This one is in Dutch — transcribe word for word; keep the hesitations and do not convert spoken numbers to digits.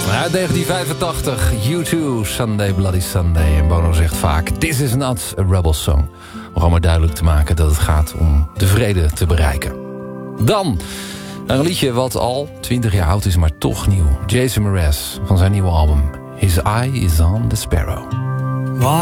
Uit negentien vijfentachtig, U twee, Sunday Bloody Sunday. En Bono zegt vaak, this is not a rebel song. Om allemaal duidelijk te maken dat het gaat om de vrede te bereiken. Dan een liedje wat al twintig jaar oud is, maar toch nieuw. Jason Mraz van zijn nieuwe album His Eye is on the Sparrow.